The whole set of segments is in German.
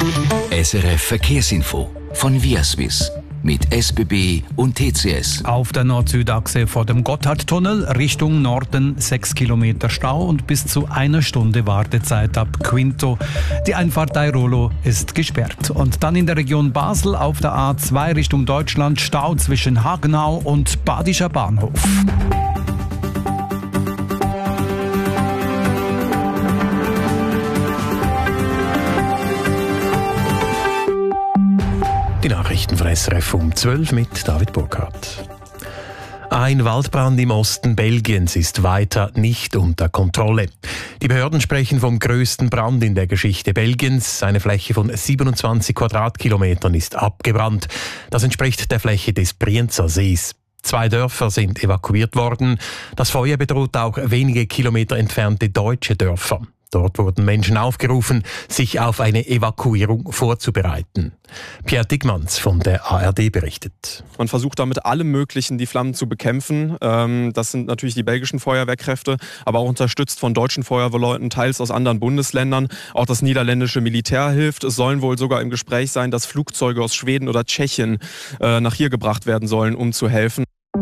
SRF Verkehrsinfo von Viaswiss mit SBB und TCS. Auf der Nord-Süd-Achse vor dem Gotthardtunnel Richtung Norden 6 Kilometer Stau und bis zu 1 Stunde Wartezeit ab Quinto. Die Einfahrt Airolo ist gesperrt. Und dann in der Region Basel auf der A2 Richtung Deutschland Stau zwischen Hagenau und Badischer Bahnhof. Die Nachrichten von SRF um 12 mit David Burkhardt. Ein Waldbrand im Osten Belgiens ist weiter nicht unter Kontrolle. Die Behörden sprechen vom größten Brand in der Geschichte Belgiens. Eine Fläche von 27 Quadratkilometern ist abgebrannt. Das entspricht der Fläche des Brienzer Sees. 2 Dörfer sind evakuiert worden. Das Feuer bedroht auch wenige Kilometer entfernte deutsche Dörfer. Dort wurden Menschen aufgerufen, sich auf eine Evakuierung vorzubereiten. Pierre Dickmanns von der ARD berichtet. Man versucht da mit allem Möglichen die Flammen zu bekämpfen. Das sind natürlich die belgischen Feuerwehrkräfte, aber auch unterstützt von deutschen Feuerwehrleuten, teils aus anderen Bundesländern. Auch das niederländische Militär hilft. Es sollen wohl sogar im Gespräch sein, dass Flugzeuge aus Schweden oder Tschechien nach hier gebracht werden sollen, um zu helfen.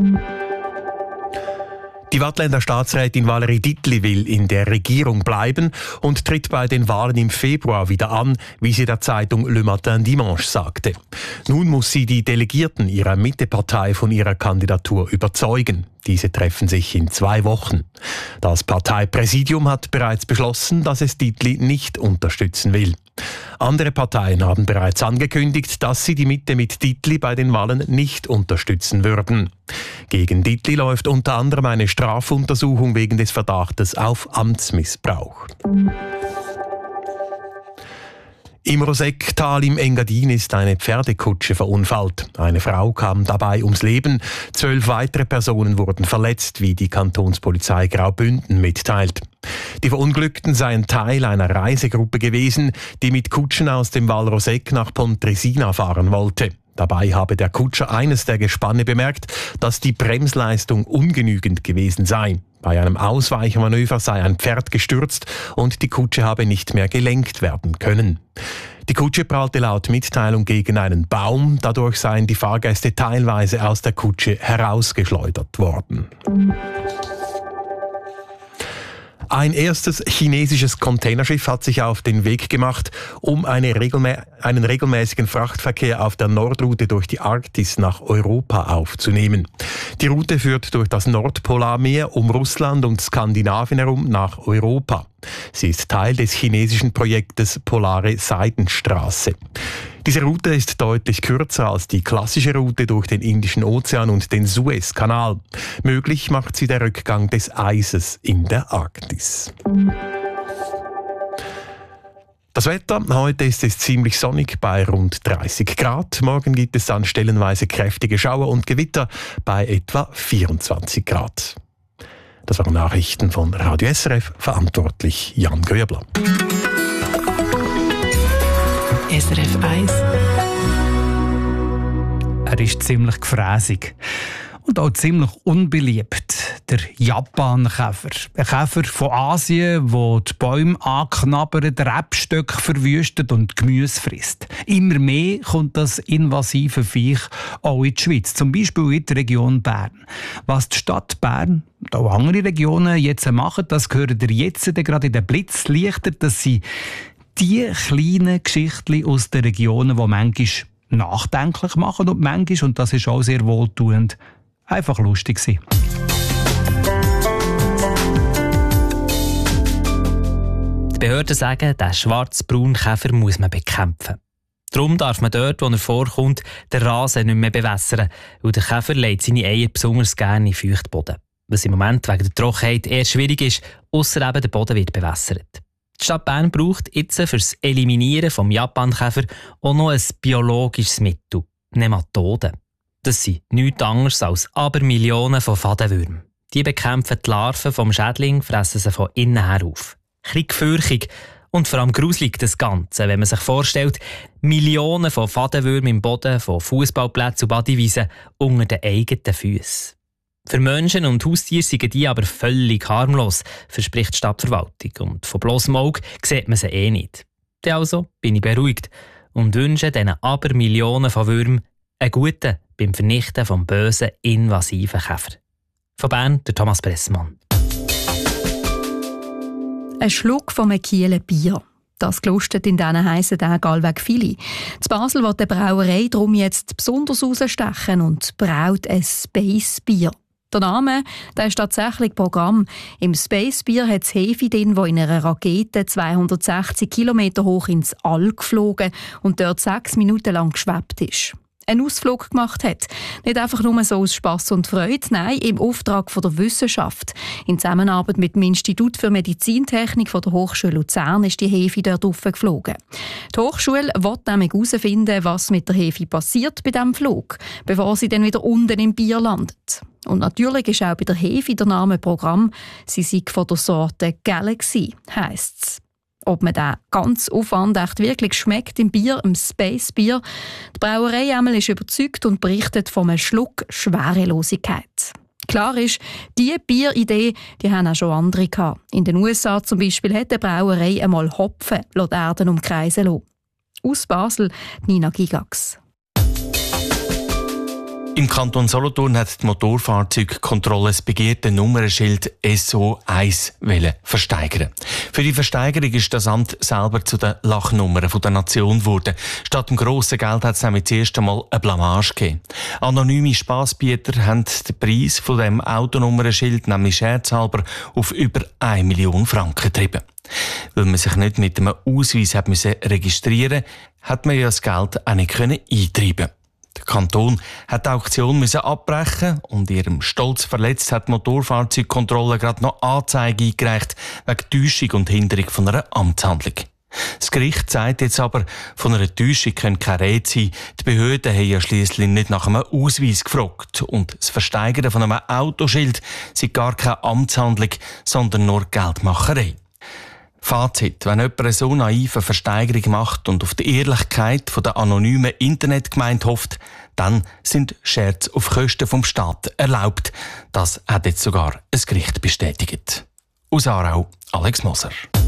Die Waadtländer Staatsrätin Valérie Dittli will in der Regierung bleiben und tritt bei den Wahlen im Februar wieder an, wie sie der Zeitung Le Matin Dimanche sagte. Nun muss sie die Delegierten ihrer Mittepartei von ihrer Kandidatur überzeugen. Diese treffen sich in 2 Wochen. Das Parteipräsidium hat bereits beschlossen, dass es Dittli nicht unterstützen will. Andere Parteien haben bereits angekündigt, dass sie die Mitte mit Dittli bei den Wahlen nicht unterstützen würden. Gegen Dittli läuft unter anderem eine Strafuntersuchung wegen des Verdachtes auf Amtsmissbrauch. Im Rosecktal im Engadin ist eine Pferdekutsche verunfallt. Eine Frau kam dabei ums Leben. 12 weitere Personen wurden verletzt, wie die Kantonspolizei Graubünden mitteilt. Die Verunglückten seien Teil einer Reisegruppe gewesen, die mit Kutschen aus dem Val Roseg nach Pontresina fahren wollte. Dabei habe der Kutscher eines der Gespanne bemerkt, dass die Bremsleistung ungenügend gewesen sei. Bei einem Ausweichmanöver sei ein Pferd gestürzt und die Kutsche habe nicht mehr gelenkt werden können. Die Kutsche prallte laut Mitteilung gegen einen Baum. Dadurch seien die Fahrgäste teilweise aus der Kutsche herausgeschleudert worden. Ein erstes chinesisches Containerschiff hat sich auf den Weg gemacht, um einen regelmäßigen Frachtverkehr auf der Nordroute durch die Arktis nach Europa aufzunehmen. Die Route führt durch das Nordpolarmeer um Russland und Skandinavien herum nach Europa. Sie ist Teil des chinesischen Projektes Polare Seidenstraße. Diese Route ist deutlich kürzer als die klassische Route durch den Indischen Ozean und den Suezkanal. Möglich macht sie der Rückgang des Eises in der Arktis. Das Wetter, heute ist es ziemlich sonnig bei rund 30 Grad. Morgen gibt es dann stellenweise kräftige Schauer und Gewitter bei etwa 24 Grad. Das waren Nachrichten von Radio SRF, verantwortlich Jan Gröbler. SRF 1. Er ist ziemlich gefräßig und auch ziemlich unbeliebt. Der Japankäfer. Ein Käfer von Asien, der die Bäume anknabbert, Rebstöcke verwüstet und Gemüse frisst. Immer mehr kommt das invasive Viech auch in die Schweiz, zum Beispiel in die Region Bern. Was die Stadt Bern und auch andere Regionen jetzt machen, das gehört ihr jetzt gerade in den Blitzlichter, dass sie die kleinen Geschichten aus den Regionen, die manchmal nachdenklich machen und manchmal, und das ist auch sehr wohltuend, einfach lustig sind. Die Behörden sagen, den schwarz-braunen Käfer muss man bekämpfen. Darum darf man dort, wo er vorkommt, den Rasen nicht mehr bewässern, weil der Käfer legt seine Eier besonders gerne in Feuchtboden. Was im Moment wegen der Trockenheit eher schwierig ist, ausser eben der Boden wird bewässert. Die Stadt Bern braucht jetzt für das Eliminieren des Japankäfer auch noch ein biologisches Mittel, Nematoden. Das sind nichts anderes als Abermillionen von Fadenwürmern. Die bekämpfen die Larven vom Schädling, fressen sie von innen her auf. Ein gefürchtig und vor allem gruselig das Ganze, wenn man sich vorstellt, Millionen von Fadenwürmern im Boden, von Fußballplätzen und Badewiesen unter den eigenen Füßen. Für Menschen und Haustiere sind die aber völlig harmlos, verspricht die Stadtverwaltung. Und von bloßem Auge sieht man sie nicht. Dann also bin ich beruhigt. und wünschen diesen Abermillionen von Würmern einen guten beim Vernichten vom bösen, invasiven Käfer. Von Bern, der Thomas Pressmann. Ein Schluck von einem Kieler Bier. Das gelustet in diesen heissen Tagen allweg viele. In Basel will die Brauerei darum jetzt besonders herausstechen und braut ein Space Bier. Der Name, der ist tatsächlich Programm. Im Space Bier hat es Hefe drin, das in einer Rakete 260 Kilometer hoch ins All geflogen und dort 6 Minuten lang geschwebt ist. Einen Ausflug gemacht hat. Nicht einfach nur so aus Spass und Freude, nein, im Auftrag von der Wissenschaft. In Zusammenarbeit mit dem Institut für Medizintechnik von der Hochschule Luzern ist die Hefe dort geflogen. Die Hochschule will nämlich herausfinden, was mit der Hefe passiert bei diesem Flug, bevor sie dann wieder unten im Bier landet. Und natürlich ist auch bei der Hefe der Name Programm. Sie sei von der Sorte Galaxy, heisst es. Ob man den ganzen Aufwand echt wirklich schmeckt im Bier, im Space Bier. Die Brauerei Emmel ist überzeugt und berichtet von einem Schluck Schwerelosigkeit. Klar ist, diese Bieridee, die haben auch schon andere gehabt. In den USA zum Beispiel hat die Brauerei einmal Hopfen die Erde umkreisen lassen. Aus Basel, Nina Gigax. Im Kanton Solothurn hat die Motorfahrzeugkontrolle das begehrte Nummernschild SO1 versteigern. Für die Versteigerung ist das Amt selber zu den Lachnummern der Nation geworden. Statt dem grossen Geld hat es nämlich das erste Mal eine Blamage gegeben. Anonyme Spassbieter haben den Preis von dem Autonummernschild nämlich scherzhalber auf über 1 Million Franken getrieben. Weil man sich nicht mit einem Ausweis hat registrieren musste, hat man ja das Geld auch nicht eintreiben. Der Kanton hat die Auktion abbrechen und ihrem Stolz verletzt hat die Motorfahrzeugkontrolle gerade noch Anzeige eingereicht wegen Täuschung und Hinderung von einer Amtshandlung. Das Gericht sagt jetzt aber, von einer Täuschung können keine Rede sein. Die Behörden haben ja schliesslich nicht nach einem Ausweis gefragt und das Versteigern von einem Autoschild sei gar keine Amtshandlung, sondern nur Geldmacherei. Fazit: Wenn jemand eine so naive Versteigerung macht und auf die Ehrlichkeit der anonymen Internetgemeinde hofft, dann sind Scherze auf Kosten vom Staat erlaubt. Das hat jetzt sogar ein Gericht bestätigt. Aus Aarau, Alex Moser.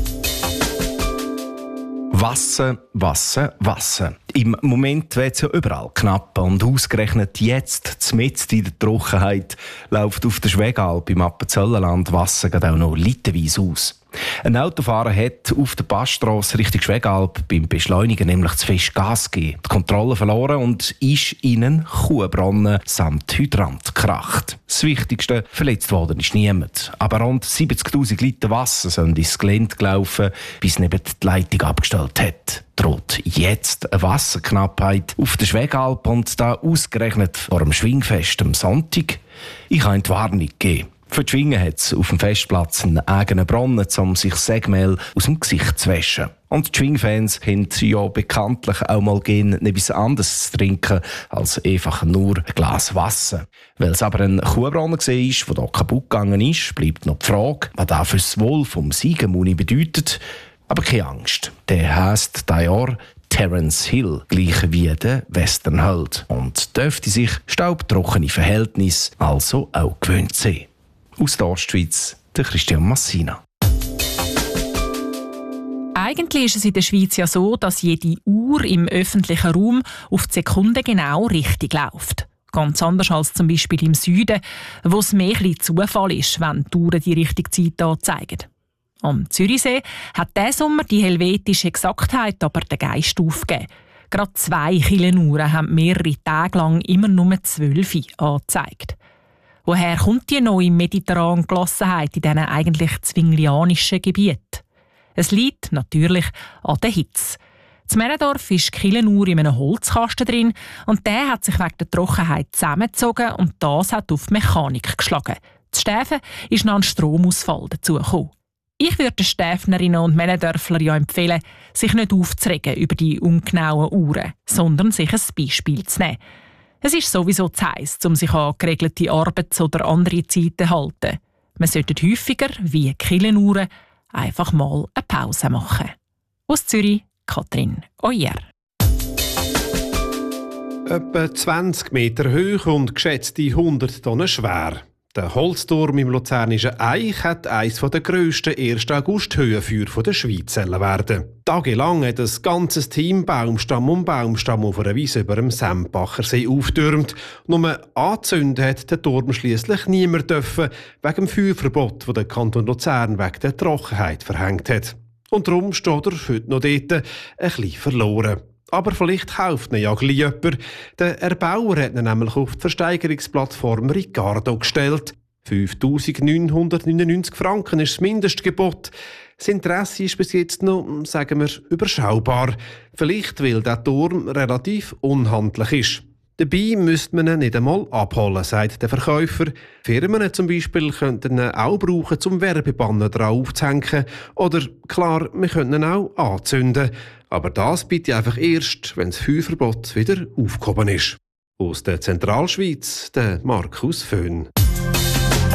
Wasser, Wasser, Wasser. Im Moment wird es ja überall knapp und ausgerechnet jetzt, mitten in der Trockenheit, läuft auf der Schwegalp im Appenzellerland Wasser gerade auch noch literweise aus. Ein Autofahrer hat auf der Passstrasse Richtung Schwegalp beim Beschleunigen nämlich zu fest Gas gegeben, die Kontrolle verloren und ist in einen Kuhbrunnen samt Hydrant gekracht. Das Wichtigste, verletzt worden ist niemand. Aber rund 70'000 Liter Wasser sind ins Gelände gelaufen, bis neben die Leitung abgestellt hat. Droht jetzt eine Wasserknappheit auf der Schwegalp und da ausgerechnet vor dem Schwingfest am Sonntag? Ich habe die Warnung gegeben. Für die Schwingen hat es auf dem Festplatz einen eigenen Brunnen, um sich Sägemehl aus dem Gesicht zu waschen. Und die Schwingfans haben ja bekanntlich auch mal gerne etwas anderes zu trinken als einfach nur ein Glas Wasser. Weil es aber ein Kuhbrunnen war, der hier kaputt gegangen ist, bleibt noch die Frage, was das für das Wohl vom Siegemuni bedeutet. Aber keine Angst, der heisst dieses Jahr Terence Hill, gleich wie der Westernheld. Und dürfte sich staubtrockene Verhältnisse also auch gewöhnt sein. Aus der Ostschweiz, der Christian Massina. Eigentlich ist es in der Schweiz ja so, dass jede Uhr im öffentlichen Raum auf die Sekunde genau richtig läuft. Ganz anders als zum Beispiel im Süden, wo es mehr ein Zufall ist, wenn die Uhren die richtige Zeit anzeigen. Am Zürichsee hat diesen Sommer die helvetische Exaktheit aber den Geist aufgegeben. Gerade 2 Kilonuhren haben mehrere Tage lang immer nur 12 angezeigt. Woher kommt die neue mediterrane Gelassenheit in diesen eigentlich zwinglianischen Gebieten? Es liegt natürlich an der Hitze. In Männendorf ist die Kilonuhr in einem Holzkasten drin und der hat sich wegen der Trockenheit zusammengezogen und das hat auf die Mechanik geschlagen. Zu Stäfen ist noch ein Stromausfall dazugekommen. Ich würde den Stäfnerinnen und Männendörfler ja empfehlen, sich nicht aufzuregen über die ungenauen Uhren, sondern sich ein Beispiel zu nehmen. Es ist sowieso zu heiss, um sich an geregelte Arbeits- oder andere Zeiten zu halten. Man sollte häufiger, wie Kilonuhren, einfach mal eine Pause machen. Aus Zürich, Katrin Oyer. Etwa 20 Meter hoch und geschätzte 100 Tonnen schwer. Der Holzturm im luzernischen Eich hat eines der grössten 1. August-Höhenfeuer der Schweiz werden. Tagelang hat ein ganzes Team Baumstamm um Baumstamm auf einer Wiese über dem Sempacher See auftürmt. Nur anzünden hat der Turm schliesslich niemand dürfen, wegen dem Feuerverbot, das der Kanton Luzern wegen der Trockenheit verhängt hat. Und darum steht er heute noch dort ein bisschen verloren. Aber vielleicht kauft ihn ja gleich jemand. Der Erbauer hat ihn nämlich auf die Versteigerungsplattform Ricardo gestellt. 5'999 Franken ist das Mindestgebot. Das Interesse ist bis jetzt noch, sagen wir, überschaubar. Vielleicht, weil der Turm relativ unhandlich ist. Dabei müsste man ihn nicht einmal abholen, sagt der Verkäufer. Firmen zum Beispiel könnten ihn auch brauchen, um Werbebanner drauf zu hängen. Oder, klar, wir können ihn auch anzünden. Aber das bitte einfach erst, wenn das Feuerverbot wieder aufgehoben ist. Aus der Zentralschweiz, der Markus Föhn.